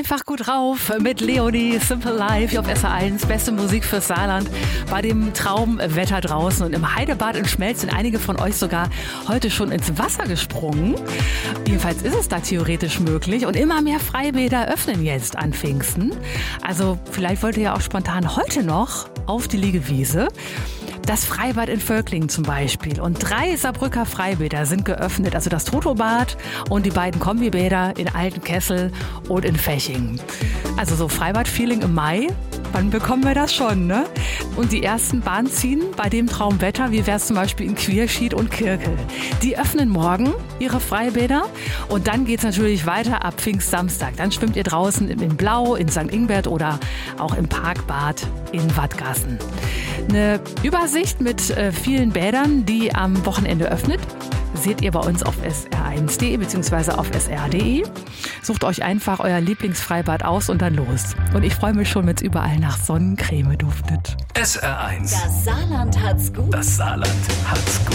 einfach gut drauf mit Leonie, Simple Life hier auf SR1. Beste Musik fürs Saarland bei dem Traumwetter draußen. Und im Heidebad in Schmelz sind einige von euch sogar heute schon ins Wasser gesprungen. Jedenfalls ist es da theoretisch möglich. Und immer mehr Freibäder öffnen jetzt an Pfingsten. Also vielleicht wollt ihr ja auch spontan heute noch auf die Liegewiese. Das Freibad in Völklingen zum Beispiel. Und 3 Saarbrücker Freibäder sind geöffnet. Also das Totobad und die beiden Kombibäder in Altenkessel und in Feching. Also so Freibad-Feeling im Mai. Wann bekommen wir das schon, ne? Und die ersten Bahn ziehen bei dem Traumwetter, wie wäre es zum Beispiel in Quierschied und Kirkel. Die öffnen morgen ihre Freibäder und dann geht es natürlich weiter ab Pfingstsamstag. Dann schwimmt ihr draußen in Blau, in St. Ingbert oder auch im Parkbad in Wattgassen. Eine Übersicht mit vielen Bädern, die am Wochenende öffnet, seht ihr bei uns auf sr1.de bzw. auf sr.de. Sucht euch einfach euer Lieblingsfreibad aus und dann los. Und ich freue mich schon, wenn es überall nach Sonnencreme duftet. SR1. Das Saarland hat's gut. Das Saarland hat's gut.